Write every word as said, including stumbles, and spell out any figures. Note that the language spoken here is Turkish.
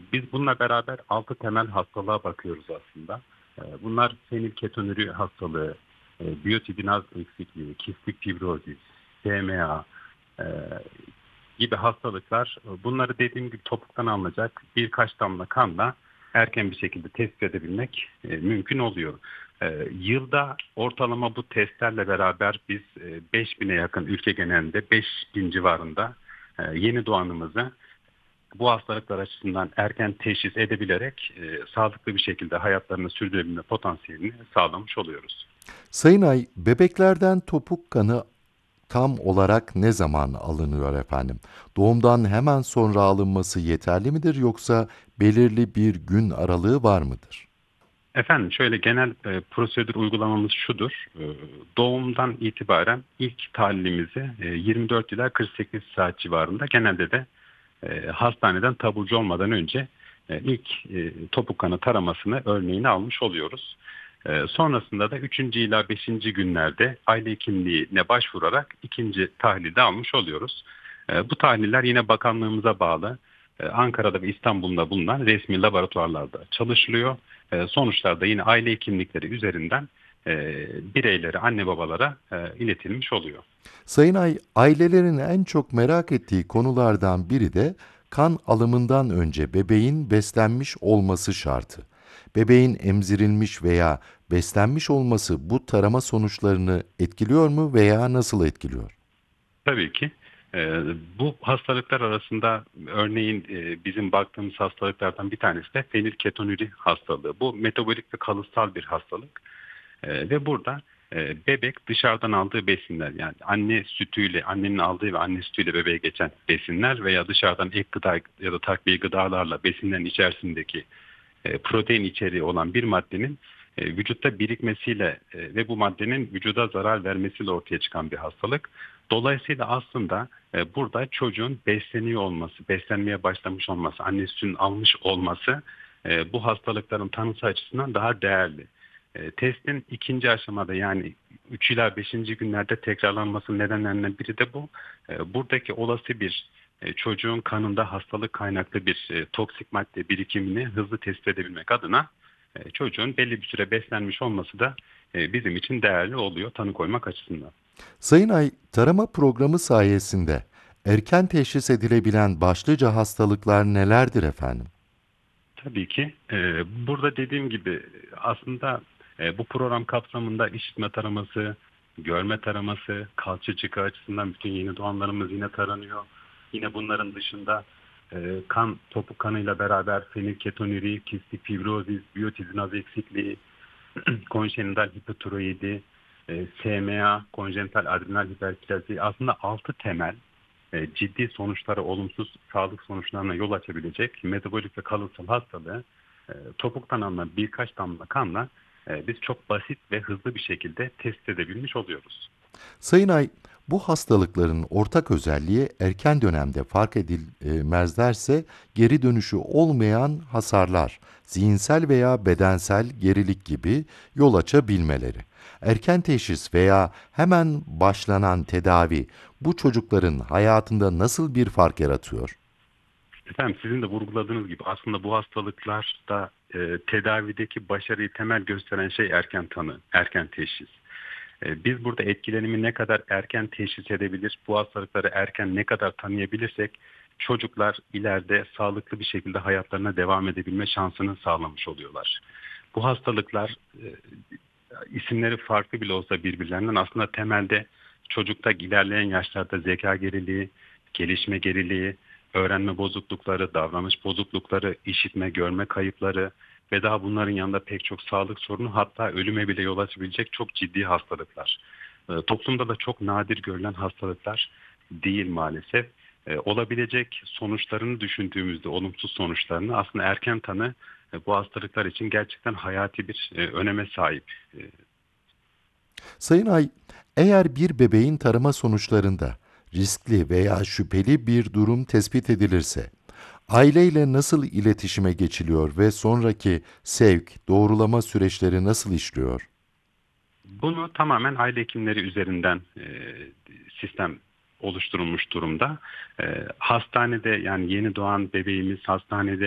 biz bununla beraber altı temel hastalığa bakıyoruz aslında. Ee, bunlar fenilketonuri hastalığı, e, biyotidinaz eksikliği, kistik fibrozis, S M A e, gibi hastalıklar. Bunları dediğim gibi topuktan alınacak birkaç damla kanla erken bir şekilde tespit edebilmek e, mümkün oluyor. E, yılda ortalama bu testlerle beraber biz e, beş bine yakın ülke genelinde beş bin civarında e, yeni doğanımızı bu hastalıklar açısından erken teşhis edebilerek e, sağlıklı bir şekilde hayatlarını sürdürebilme potansiyelini sağlamış oluyoruz. Sayın Ay, bebeklerden topuk kanı tam olarak ne zaman alınıyor efendim? Doğumdan hemen sonra alınması yeterli midir yoksa belirli bir gün aralığı var mıdır? Efendim şöyle genel e, prosedür uygulamamız şudur. E, doğumdan itibaren ilk tahlilimizi e, yirmi dört ila kırk sekiz saat civarında genelde de e, hastaneden taburcu olmadan önce e, ilk e, topuk kanı taramasını örneğini almış oluyoruz. E, sonrasında da üçüncü ila beşinci günlerde aile hekimliğine başvurarak ikinci tahlilde almış oluyoruz. E, bu tahliller yine bakanlığımıza bağlı e, Ankara'da ve İstanbul'da bulunan resmi laboratuvarlarda çalışılıyor. E, sonuçlar da yine aile hekimlikleri üzerinden e, bireylere, anne babalara e, iletilmiş oluyor. Sayın Ay, ailelerin en çok merak ettiği konulardan biri de kan alımından önce bebeğin beslenmiş olması şartı. Bebeğin emzirilmiş veya beslenmiş olması bu tarama sonuçlarını etkiliyor mu veya nasıl etkiliyor? Tabii ki. Ee, bu hastalıklar arasında örneğin e, bizim baktığımız hastalıklardan bir tanesi de fenilketonuri hastalığı. Bu metabolik ve kalıtsal bir hastalık. Ee, ve burada e, bebek dışarıdan aldığı besinler yani anne sütüyle, annenin aldığı ve anne sütüyle bebeğe geçen besinler veya dışarıdan ek gıda ya da takviye gıdalarla besinlerin içerisindeki e, protein içeriği olan bir maddenin e, vücutta birikmesiyle e, ve bu maddenin vücuda zarar vermesiyle ortaya çıkan bir hastalık. Dolayısıyla aslında e, burada çocuğun besleniyor olması, beslenmeye başlamış olması, anne sütünün almış olması e, bu hastalıkların tanısı açısından daha değerli. E, testin ikinci aşamada yani üç ila beşinci günlerde tekrarlanmasının nedenlerinden biri de bu. E, buradaki olası bir e, çocuğun kanında hastalık kaynaklı bir e, toksik madde birikimini hızlı tespit edebilmek adına e, çocuğun belli bir süre beslenmiş olması da e, bizim için değerli oluyor tanı koymak açısından. Sayın Ay, tarama programı sayesinde erken teşhis edilebilen başlıca hastalıklar nelerdir efendim? Tabii ki. E, burada dediğim gibi aslında e, bu program kapsamında işitme taraması, görme taraması, kalça çıkı açısından bütün yeni doğanlarımız yine taranıyor. Yine bunların dışında e, kan, topuk kanıyla beraber fenilketonuri, kistik fibrozis, biyotizinaz eksikliği, konjenital hipotiroidi, e, S M A, konjenital adrenal hiperplazi aslında altı temel e, ciddi sonuçlara olumsuz sağlık sonuçlarına yol açabilecek metabolik ve kalıtsal hastalığı e, topuktan alınan birkaç damla kanla e, biz çok basit ve hızlı bir şekilde test edebilmiş oluyoruz. Sayın Ay, bu hastalıkların ortak özelliği erken dönemde fark edilmezlerse geri dönüşü olmayan hasarlar, zihinsel veya bedensel gerilik gibi yol açabilmeleri. Erken teşhis veya hemen başlanan tedavi bu çocukların hayatında nasıl bir fark yaratıyor? Efendim sizin de vurguladığınız gibi aslında bu hastalıklarda e, tedavideki başarıyı temel gösteren şey erken tanı, erken teşhis. E, Biz burada etkilenimi ne kadar erken teşhis edebilir, bu hastalıkları erken ne kadar tanıyabilirsek çocuklar ileride sağlıklı bir şekilde hayatlarına devam edebilme şansını sağlamış oluyorlar. Bu hastalıklar e, isimleri farklı bile olsa birbirlerinden aslında temelde çocukta ilerleyen yaşlarda zeka geriliği, gelişme geriliği, öğrenme bozuklukları, davranış bozuklukları, işitme, görme kayıpları ve daha bunların yanında pek çok sağlık sorunu hatta ölüme bile yol açabilecek çok ciddi hastalıklar. E, toplumda da çok nadir görülen hastalıklar değil maalesef. E, olabilecek sonuçlarını düşündüğümüzde olumsuz sonuçlarını aslında erken tanı e, bu hastalıklar için gerçekten hayati bir e, öneme sahip. E, Sayın Ay, eğer bir bebeğin tarama sonuçlarında riskli veya şüpheli bir durum tespit edilirse, aileyle nasıl iletişime geçiliyor ve sonraki sevk, doğrulama süreçleri nasıl işliyor? Bunu tamamen aile hekimleri üzerinden e, sistem oluşturulmuş durumda. E, hastanede yani yeni doğan bebeğimiz hastanede